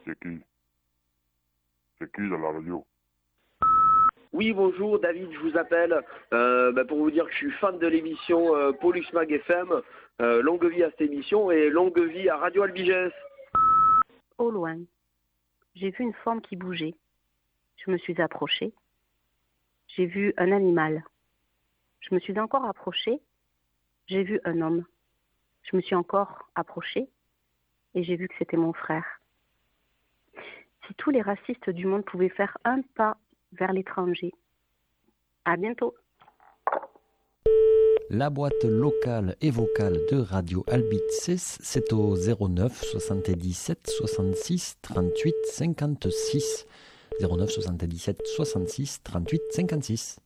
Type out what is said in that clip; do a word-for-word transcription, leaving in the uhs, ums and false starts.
C'est qui? C'est qui dans la radio? Oui, bonjour, David, je vous appelle euh, bah, pour vous dire que je suis fan de l'émission euh, Polus Mag F M. Euh, longue vie à cette émission et longue vie à Radio Albigès. Au loin, j'ai vu une forme qui bougeait. Je me suis approchée. J'ai vu un animal. Je me suis encore approchée. J'ai vu un homme. Je me suis encore approchée et j'ai vu que c'était mon frère. Si tous les racistes du monde pouvaient faire un pas vers l'étranger. À bientôt. La boîte locale et vocale de Radio Albizès, c'est au zéro neuf soixante-dix-sept soixante-six trente-huit cinquante-six. zéro neuf soixante-dix-sept soixante-six trente-huit cinquante-six.